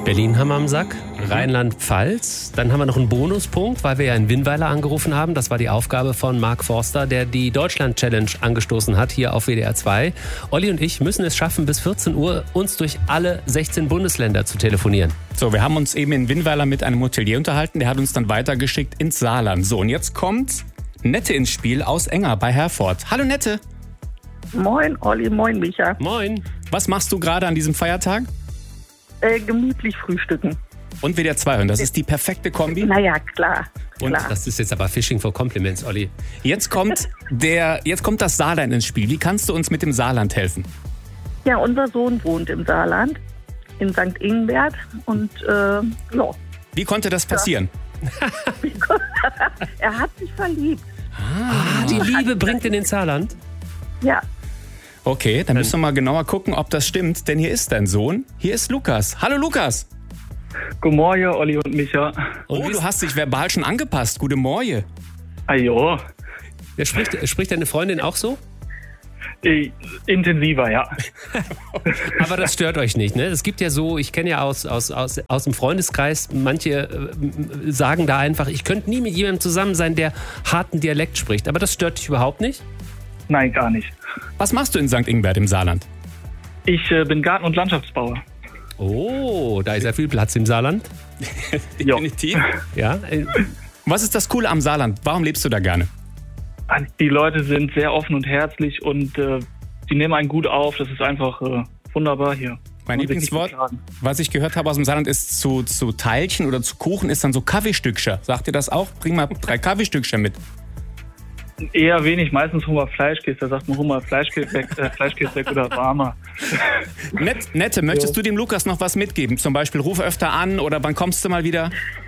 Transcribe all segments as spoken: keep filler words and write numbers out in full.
Berlin haben wir am Sack, Rheinland-Pfalz. Dann haben wir noch einen Bonuspunkt, weil wir ja in Winnweiler angerufen haben. Das war die Aufgabe von Mark Forster, der die Deutschland-Challenge angestoßen hat, hier auf W D R zwei. Olli und ich müssen es schaffen, bis vierzehn Uhr uns durch alle sechzehn Bundesländer zu telefonieren. So, wir haben uns eben in Winnweiler mit einem Hotelier unterhalten. Der hat uns dann weitergeschickt ins Saarland. So, und jetzt kommt Nette ins Spiel aus Enger bei Herford. Hallo Nette. Moin Olli, moin Micha. Moin. Was machst du gerade an diesem Feiertag? Äh, gemütlich frühstücken. Und W D R zwei hören, das ist die perfekte Kombi. Naja, klar. Und klar. Das ist jetzt aber Fishing for Compliments, Olli. Jetzt kommt, der, jetzt kommt das Saarland ins Spiel. Wie kannst du uns mit dem Saarland helfen? Ja, unser Sohn wohnt im Saarland, in Sankt Ingbert. Und äh, ja, Wie konnte das passieren? er hat sich verliebt. Ah, die Liebe bringt in den Saarland. Ja, Okay, dann müssen wir mal genauer gucken, ob das stimmt. Denn hier ist dein Sohn. Hier ist Lukas. Hallo Lukas. Guten Morgen, Olli und Micha. Oh, du hast dich verbal schon angepasst. Gute Morgen. Ah, ja. Ja, spricht, spricht deine Freundin auch so? Äh, intensiver, ja. Aber das stört euch nicht, ne? Es gibt ja so, ich kenne ja aus, aus, aus, aus dem Freundeskreis, manche äh, sagen da einfach, ich könnte nie mit jemandem zusammen sein, der harten Dialekt spricht. Aber das stört dich überhaupt nicht? Nein, gar nicht. Was machst du in Sankt Ingbert im Saarland? Ich äh, bin Garten- und Landschaftsbauer. Oh, da ist ja viel Platz im Saarland. Ja. Definitiv. Ja, äh, Was ist das Coole am Saarland? Warum lebst du da gerne? Die Leute sind sehr offen und herzlich und äh, die nehmen einen gut auf. Das ist einfach äh, wunderbar hier. Mein Man sich nicht Lieblingswort, beklagen. was ich gehört habe aus dem Saarland, ist zu, zu Teilchen oder zu Kuchen, ist dann so Kaffeestückchen. Sagt ihr das auch? Bring mal drei Kaffeestückchen mit. Eher wenig, meistens hol mal Fleischkäse. Da sagt man, hol mal Fleischkäse weg, äh, Fleischkäse weg oder warmer. Nett, Nette, möchtest du dem Lukas noch was mitgeben? Zum Beispiel, ruf öfter an oder wann kommst du mal wieder?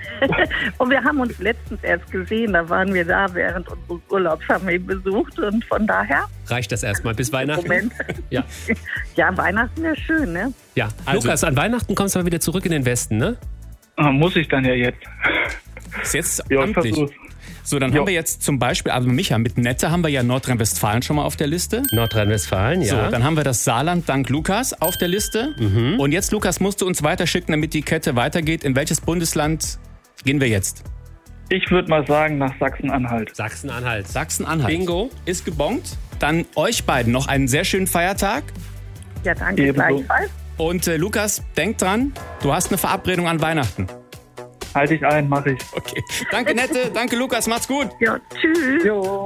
und wir haben uns letztens erst gesehen, da waren wir da während unseres Urlaubs, haben wir ihn besucht und von daher, reicht das erstmal bis Weihnachten? Moment, Ja. ja, Weihnachten wäre schön, ne? Ja, Also- Lukas, an Weihnachten kommst du mal wieder zurück in den Westen, ne? Ah, muss ich dann ja jetzt. Ist jetzt Ja, ich amtlich. versuch's. So, dann Ja. haben wir jetzt zum Beispiel, also Micha, mit Nette haben wir ja Nordrhein-Westfalen schon mal auf der Liste. Nordrhein-Westfalen, So, ja. dann haben wir das Saarland dank Lukas auf der Liste. Und jetzt, Lukas, musst du uns weiterschicken, damit die Kette weitergeht. In welches Bundesland gehen wir jetzt? Ich würde mal sagen, nach Sachsen-Anhalt. Sachsen-Anhalt. Sachsen-Anhalt. Bingo. Ist gebongt. Dann euch beiden noch einen sehr schönen Feiertag. Ja, danke Ebenso. gleichfalls. Und äh, Lukas, denk dran, du hast eine Verabredung an Weihnachten. Halte ich ein, mache ich. Okay. Danke, Nette. Danke, Lukas. Macht's gut. Ja, tschüss. Jo.